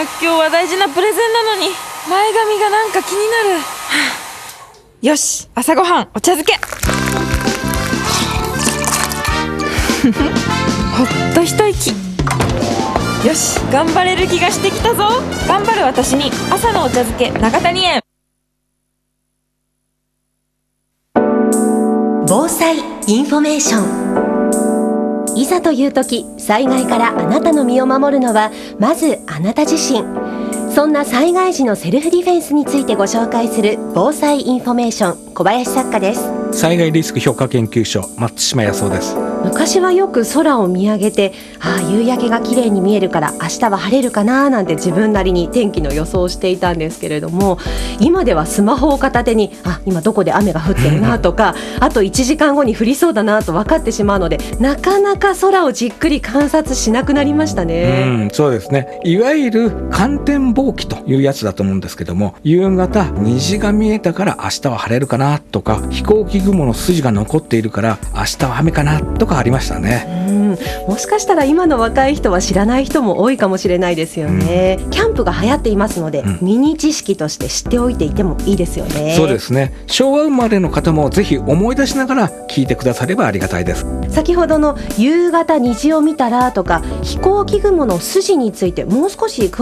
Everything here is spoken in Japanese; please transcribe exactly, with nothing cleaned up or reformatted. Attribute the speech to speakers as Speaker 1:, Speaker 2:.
Speaker 1: 今日は大事なプレゼンなのに前髪がなんか気になる。はあ、よし、朝ごはんお茶漬けほっと一息。よし、頑張れる気がしてきたぞ。頑張る私に朝のお茶漬け永谷園。
Speaker 2: 防災インフォメーション。いざという時、災害からあなたの身を守るのはまずあなた自身。そんな災害時のセルフディフェンスについてご紹介する防災インフォメーション、小林作家です。
Speaker 3: 災害リスク評価研究所松島康夫です。
Speaker 2: 昔はよく空を見上げて、ああ夕焼けが綺麗に見えるから明日は晴れるかななんて自分なりに天気の予想をしていたんですけれども、今ではスマホを片手に、あ今どこで雨が降ってるなとかあといちじかんごに降りそうだなと分かってしまうので、なかなか空をじっくり観察しなくなりましたね。
Speaker 3: うん、そうですね。いわゆる観天望気というやつだと思うんですけども、夕方虹が見えたから明日は晴れるかなとか、飛行機雲の筋が残っているから明日は雨かなとかありましたね。
Speaker 2: うん、もしかしたら今の若い人は知らない人も多いかもしれないですよね。うん、キャンプが流行っていますので、うん、ミニ知識として知っておいていてもいいですよね。
Speaker 3: そうですね。昭和生まれの方もぜひ思い出しながら聞いてくださればありがたいです。
Speaker 2: 先ほどの夕方虹を見たらとか飛行機雲の筋についてもう少し詳